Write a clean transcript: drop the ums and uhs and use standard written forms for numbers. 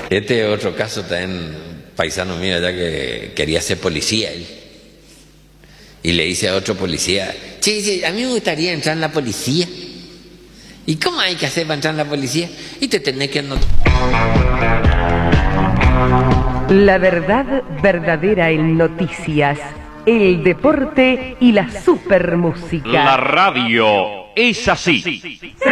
Este es otro caso también, paisano mío allá que quería ser policía él. Y le dice a otro policía, che, a mí me gustaría entrar en la policía. ¿Y cómo hay que hacer para entrar en la policía? Y te tenés que anotar. La verdad verdadera en noticias, el deporte y la supermúsica. La radio es así.